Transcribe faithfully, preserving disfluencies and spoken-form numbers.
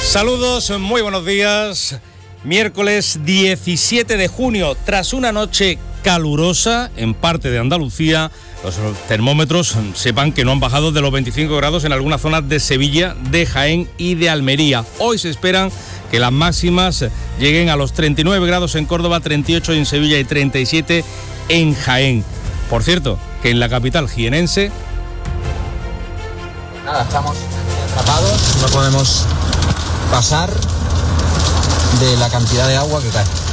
Saludos, muy buenos días. Miércoles diecisiete de junio, tras una noche calurosa en parte de Andalucía, los termómetros sepan que no han bajado de los veinticinco grados en algunas zonas de Sevilla, de Jaén y de Almería. Hoy se esperan que las máximas lleguen a los treinta y nueve grados en Córdoba, treinta y ocho en Sevilla y treinta y siete en Jaén. Por cierto, que en la capital jienense... Nada, estamos atrapados, no podemos pasar de la cantidad de agua que cae.